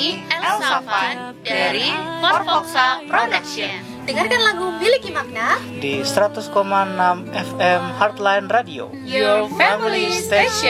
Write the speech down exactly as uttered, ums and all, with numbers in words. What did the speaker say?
kami Elsa Fan dari Forfoxa Production. Dengarkan lagu Miliki Makna di seratus koma enam F M Heartline Radio, Your Family Station.